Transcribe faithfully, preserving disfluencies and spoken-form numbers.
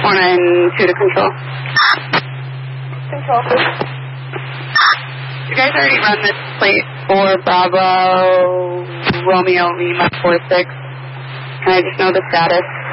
four nine two to control. Control. You guys already run this plate for Bravo Romeo Lima four six. Can I just know the status?